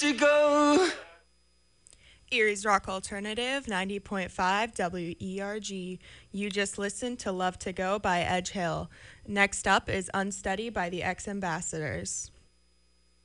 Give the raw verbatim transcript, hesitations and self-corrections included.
to go. Erie's Rock Alternative, ninety point five W E R G. You just listened to Love to Go by Edge Hill. Next up is Unsteady by the Ex Ambassadors.